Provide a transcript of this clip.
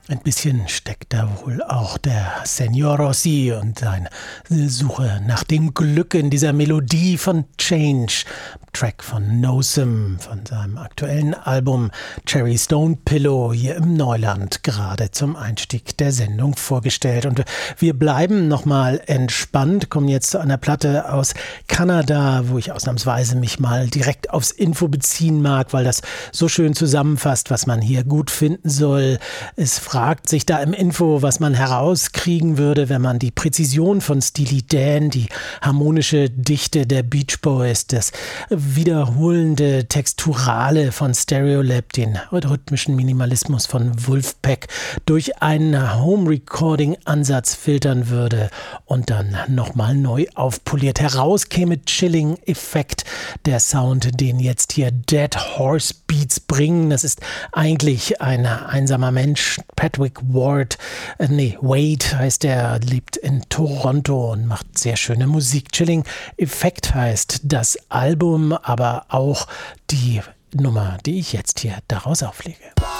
Ein bisschen steckt da wohl auch der Señor Rossi und seine Suche nach dem Glück in dieser Melodie von Change, Track von Nosum, von seinem aktuellen Album Cherry Stone Pillow, hier im Neuland, gerade zum Einstieg der Sendung vorgestellt. Und wir bleiben nochmal entspannt, kommen jetzt zu einer Platte aus Kanada, wo ich ausnahmsweise mich mal direkt aufs Info beziehen mag, weil das so schön zusammenfasst, was man hier gut finden soll. Es fragt sich da im Info, was man herauskriegen würde, wenn man die Präzision von Steely Dan, die harmonische Dichte der Beach Boys, das wiederholende Texturale von Stereolab, den rhythmischen Minimalismus von Wolfpack durch einen Home-Recording-Ansatz filtern würde und dann nochmal neu aufpoliert. Heraus käme Chilling Effekt, der Sound, den jetzt hier Dead Horse Beats bringen. Das ist eigentlich ein einsamer Mensch, Patrick Wade heißt er, lebt in Toronto und macht sehr schöne Musik. Chilling Effekt heißt das Album, aber auch die Nummer, die ich jetzt hier daraus auflege.